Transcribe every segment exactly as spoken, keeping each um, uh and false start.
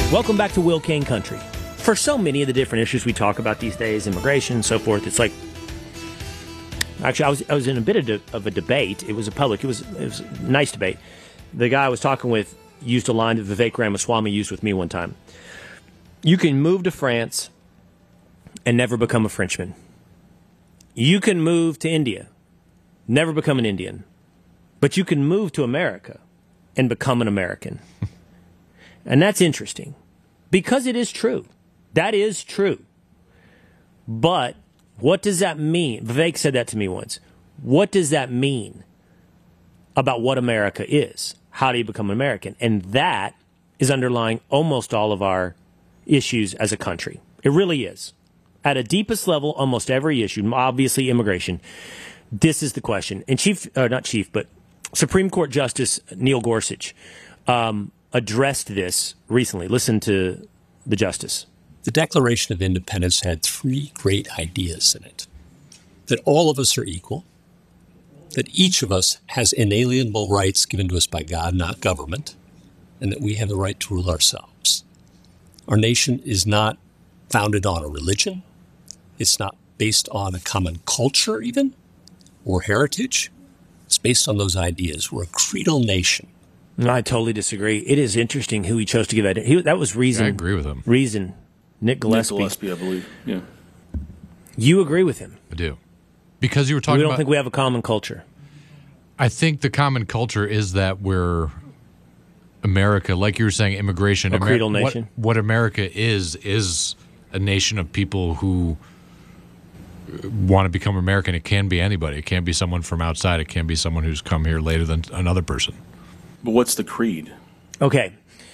Welcome back to Will Kane Country. For so many of the different issues we talk about these days, immigration and so forth, it's like, actually, I was I was in a bit of, de- of a debate. It was a public, it was, it was a nice debate. The guy I was talking with used a line that Vivek Ramaswamy used with me one time. You can move to France and never become a Frenchman. You can move to India, never become an Indian. But you can move to America and become an American. And that's interesting because it is true. That is true. But what does that mean? Vivek said that to me once. What does that mean about what America is? How do you become an American? And that is underlying almost all of our issues as a country. It really is. At a deepest level, almost every issue, obviously immigration, this is the question. And Chief, uh, not Chief, but Supreme Court Justice Neil Gorsuch um, addressed this recently. Listen to the justice. The Declaration of Independence had three great ideas in it. That all of us are equal, that each of us has inalienable rights given to us by God, not government, and that we have the right to rule ourselves. Our nation is not founded on a religion. It's not based on a common culture even, or heritage. It's based on those ideas. We're a creedal nation. I totally disagree. It is interesting who he chose to give that. He, that was Reason. I agree with him. Reason. Nick Gillespie. Nick Gillespie, I believe. Yeah. You agree with him? I do. Because you were talking We don't about... think we have a common culture. I think the common culture is that we're America, like you were saying, immigration. A creedal Amer- nation. What, what America is, is a nation of people who want to become American. It can be anybody. It can't be someone from outside. It can be someone who's come here later than another person. But what's the creed? Okay.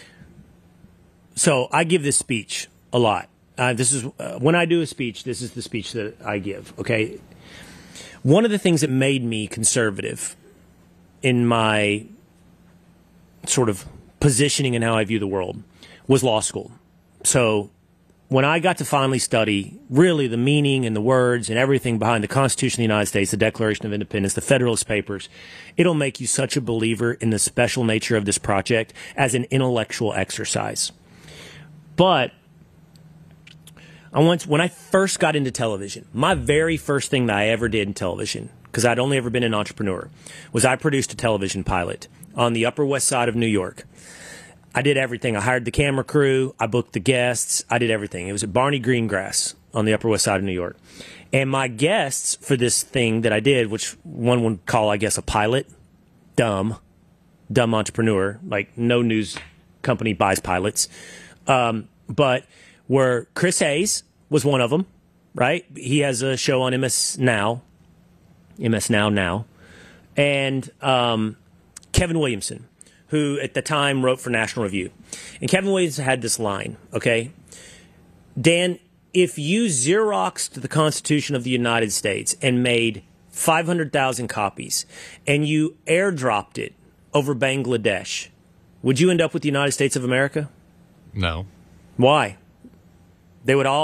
So I give this speech a lot. Uh, this is uh, when I do a speech, this is the speech that I give, okay? One of the things that made me conservative in my sort of positioning and how I view the world was law school. So when I got to finally study really the meaning and the words and everything behind the Constitution of the United States, the Declaration of Independence, the Federalist Papers, it'll make you such a believer in the special nature of this project as an intellectual exercise. But I once, when I first got into television, my very first thing that I ever did in television, because I'd only ever been an entrepreneur, was I produced a television pilot on the Upper West Side of New York. I did everything. I hired the camera crew. I booked the guests. I did everything. It was at Barney Greengrass on the Upper West Side of New York. And my guests for this thing that I did, which one would call, I guess, a pilot, dumb, dumb entrepreneur, like no news company buys pilots, um, but were Chris Hayes was one of them, right? He has a show on M S Now, M S Now Now, and um, Kevin Williamson, who at the time wrote for National Review. And Kevin Williamson had this line, okay? Dan, if you Xeroxed the Constitution of the United States and made five hundred thousand copies and you airdropped it over Bangladesh, would you end up with the United States of America? No. Why? They would all